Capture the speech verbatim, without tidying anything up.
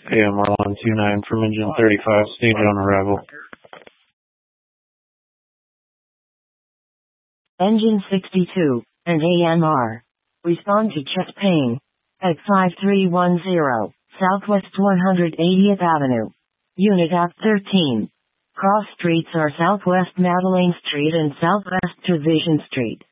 A M R one two nine from engine thirty-five, stage on arrival. Engine sixty-two, and A M R. Respond to chest pain. At five three one zero, Southwest one hundred eightieth Avenue. Unit Act thirteen. Cross streets are Southwest Madeleine Street and Southwest Division Street.